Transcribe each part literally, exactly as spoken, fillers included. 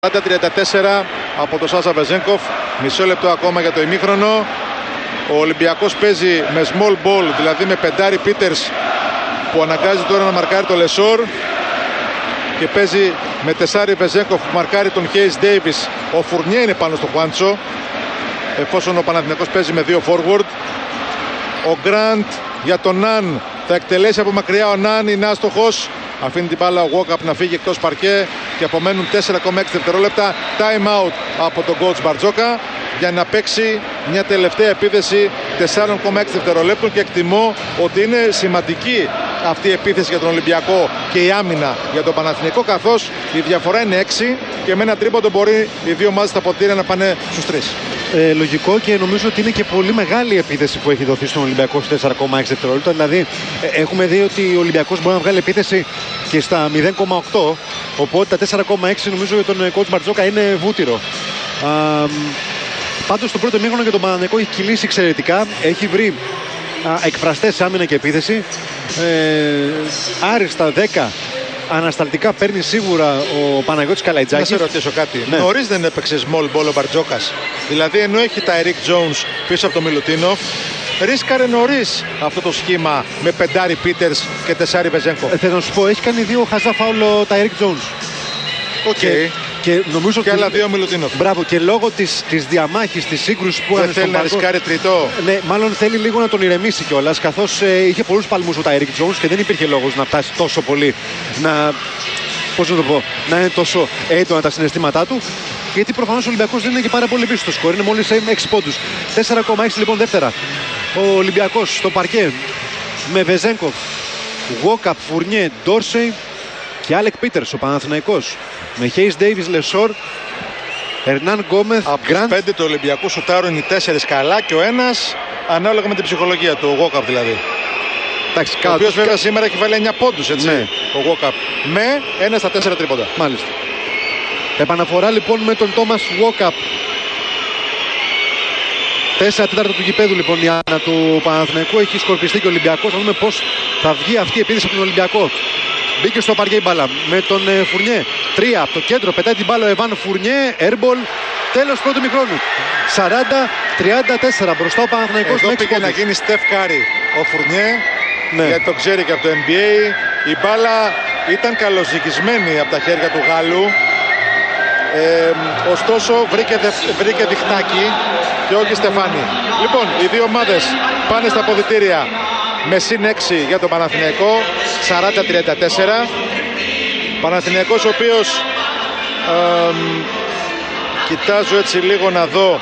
σαράντα τριάντα τέσσερα από τον Σάσα Βεζένκοφ. Μισό λεπτό ακόμα για το ημίχρονο. Ο Ολυμπιακός παίζει με small ball, δηλαδή με πεντάρι Πίτερς που αναγκάζει τώρα να μαρκάρει το Λεσόρ, και παίζει με τεσσάρι Βεζένκοφ που μαρκάρει τον Χέις Ντέιβις. Ο Φουρνιέ είναι πάνω στο Χουάντσο, εφόσον ο Παναθηναϊκός παίζει με δύο forward. Ο Γκραντ για τον Ναν, θα εκτελέσει από μακριά ο Ναν, είναι άστοχος. Αφήνει την μπάλα ο Γουόκαπ να φύγει εκτός παρκέ και απομένουν τέσσερα κόμμα έξι δευτερόλεπτα. Time out από τον coach Μπαρτζόκα για να παίξει μια τελευταία επίθεση τέσσερα κόμμα έξι δευτερολέπτων, και εκτιμώ ότι είναι σημαντική αυτή η επίθεση για τον Ολυμπιακό και η άμυνα για τον Παναθηναϊκό, καθώς η διαφορά είναι έξι και με ένα τρίποντο μπορεί οι δύο ομάδες στα ποτήρια να πάνε στους τρεις. Ε, λογικό, και νομίζω ότι είναι και πολύ μεγάλη η επίθεση που έχει δοθεί στον Ολυμπιακό στις τέσσερα κόμμα έξι δευτερόλεπτα. Δηλαδή ε, έχουμε δει ότι ο Ολυμπιακός μπορεί να βγάλει επίθεση και στα μηδέν κόμμα οκτώ, οπότε τα τέσσερα κόμμα έξι νομίζω για τον coach Μπαρτζόκα είναι βούτυρο. Α, πάντως στο πρώτο μήχρονο για τον Παναθηναϊκό έχει κυλήσει εξαιρετικά, έχει βρει α, εκφραστές σε άμυνα και επίθεση. Ε, άριστα δέκα ανασταλτικά παίρνει σίγουρα ο Παναγιώτης Καλαϊτζάκης. Να σε ρωτήσω κάτι. Ναι. Νωρίς δεν έπαιξε small ball ο Μπαρτζόκας? Δηλαδή ενώ έχει τα Ερικ Τζόουνς πίσω από τον Μιλουτίνοφ, ρίσκαρε νωρίς αυτό το σχήμα με πεντάρι Πίτερς και τεσσάρι Βεζένκοφ. Ε, θέλω να σου πω, έχει κάνει δύο χαζά φάουλο τα Ερικ Τζόουνς. Οκ. Okay. Και, νομίζω και ότι... άλλα δύο Μιλουτίνοφ. Μπράβο, και λόγω της, της διαμάχης, της σύγκρουσης που δεν θέλει να ρισκάρει τρίτο. Ναι, μάλλον θέλει λίγο να τον ηρεμήσει κιόλας, καθώς ε, είχε πολλούς παλμούς ο Τάιρικ Τζόουνς και δεν υπήρχε λόγος να φτάσει τόσο πολύ να, πώς να το πω, να είναι τόσο έντονα τα συναισθήματά του, γιατί προφανώς ο Ολυμπιακός δεν είναι και πάρα πολύ πίσω στο σκορ, είναι μόλις έξι πόντους. τέσσερα κόμμα έξι λοιπόν δεύτερα. Ο Ολυμπιακός στο παρκέ με Βεζένκοφ, Γουόκαπ, Φουρνιέ, Ντόρσεϊ και Άλεκ Πίτερς. Ο Παναθηναϊκός με Χέις Ντέιβις, Λεσόρ, Ερνάν Γκόμεθ, από τους πέντε του Ολυμπιακού σουτάρουν οι τέσσερις καλά και ο ένας ανάλογα με την ψυχολογία του, ο Γουόκαπ δηλαδή. Εντάξει, ο οποίος βέβαια σήμερα έχει βάλει εννιά πόντους, έτσι, ναι, ο Γουόκαπ, με ένα στα τέσσερα τρίποντα. Μάλιστα. Επαναφορά λοιπόν με τον Τόμας Γουόκαπ. τέσσερα τέταρτα του γηπέδου λοιπόν η άμυνα του Παναθηναϊκού. Έχει σκορπιστεί και ο Ολυμπιακός. Θα δούμε πώς θα βγει αυτή η επίθεση από τον Ολυμπιακό. Μπήκε στο παρκέ η μπάλα με τον ε, Φουρνιέ. Τρία από το κέντρο, πετάει την μπάλα ο Εβάν Φουρνιέ. Airball. Τέλος πρώτου μικρόνου. σαράντα τριάντα τέσσερα μπροστά ο Παναθηναϊκός. Εδώ πήγε να γίνει Στεφ Κάρι ο Φουρνιέ, ναι, γιατί το ξέρει και από το N B A. Η μπάλα ήταν καλοζυγισμένη από τα χέρια του Γάλλου. Ε, ωστόσο βρήκε, δε, βρήκε διχτάκι και όχι στεφάνι. Λοιπόν, οι δύο ομάδες πάνε στα αποδυτήρια με συν έξι για τον Παναθηναϊκό, σαράντα τριάντα τέσσερα. Παναθηναϊκός ο οποίος ε, κοιτάζω έτσι λίγο να δω,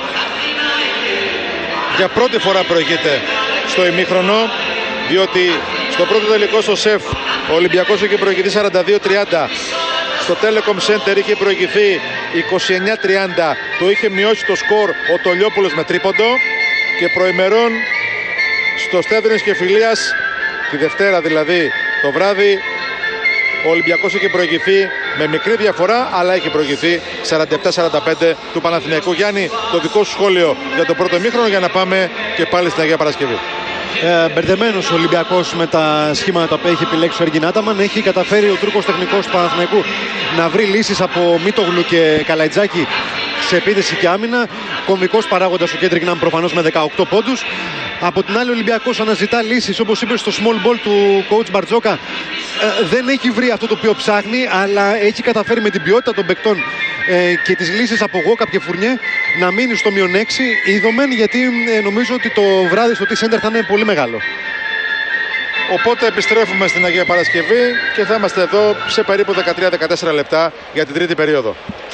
για πρώτη φορά προηγείται στο ημίχρονο, διότι στο πρώτο τελικό στο ΣΕΦ ο Ολυμπιακός είχε προηγηθεί σαράντα δύο τριάντα. Στο Telecom Center είχε προηγηθεί είκοσι εννιά τριάντα. Το είχε μειώσει το σκορ ο Τολιόπουλος με τρίποντο. Και προημερών στο Στέφανης και Φιλίας, τη Δευτέρα δηλαδή το βράδυ, ο Ολυμπιακός είχε προηγηθεί με μικρή διαφορά, αλλά είχε προηγηθεί σαράντα επτά σαράντα πέντε του Παναθηναϊκού. Γιάννη, το δικό σου σχόλιο για το πρώτο ημίχρονο, για να πάμε και πάλι στην Αγία Παρασκευή. Ε, μπερδεμένος ο Ολυμπιακός με τα σχήματα που έχει επιλέξει ο Έργιν Άταμαν. Έχει καταφέρει ο Τούρκος τεχνικός του Παναθηναϊκού να βρει λύσεις από Μίτογλου και Καλαϊτζάκη σε επίθεση και άμυνα. Κομβικός παράγοντας ο Κέντριγναμ προφανώς με δεκαοκτώ πόντους. Από την άλλη ο Ολυμπιακός αναζητά λύσεις, όπως είπε, στο small ball του coach Μπαρτζόκα. Ε, δεν έχει βρει αυτό το οποίο ψάχνει, αλλά έχει καταφέρει με την ποιότητα των παικτών ε, και τις λύσεις από Γουόκαπ και Φουρνιέ να μείνει στο μείον έξι. Ειδωμένη, γιατί ε, νομίζω ότι το βράδυ στο T-Center θα είναι πολύ μεγάλο. Οπότε επιστρέφουμε στην Αγία Παρασκευή και θα είμαστε εδώ σε περίπου δεκατρία δεκατέσσερα λεπτά για την τρίτη περίοδο.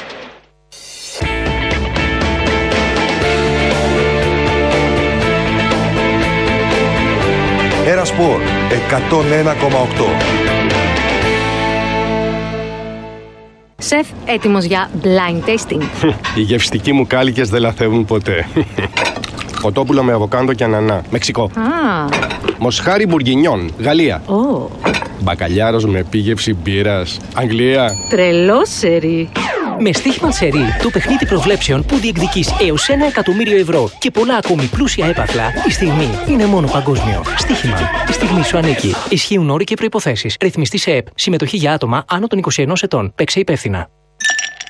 Ερασπορ εκατόν ένα κόμμα οκτώ. Σεφ, έτοιμος για blind tasting? Οι γευστικοί μου κάλικες δεν λαθεύουν ποτέ. Κοτόπουλο με αβοκάντο και ανανά, Μεξικό. Ah. Μοσχάρι μπουργκινιόν, Γαλλία. Oh. Μπακαλιάρος με επίγευση μπύρας, Αγγλία. Τρελό σερί. Με στοίχημα Σερί, το παιχνίδι προβλέψεων που διεκδικείς έως ένα εκατομμύριο ευρώ και πολλά ακόμη πλούσια έπαθλα, η στιγμή είναι μόνο παγκόσμιο. Στοίχημα. Η στιγμή σου ανήκει. Ισχύουν όροι και προϋποθέσεις. Ρυθμιστή σε ΕΠ. Συμμετοχή για άτομα άνω των είκοσι ενός ετών. Παίξε υπεύθυνα.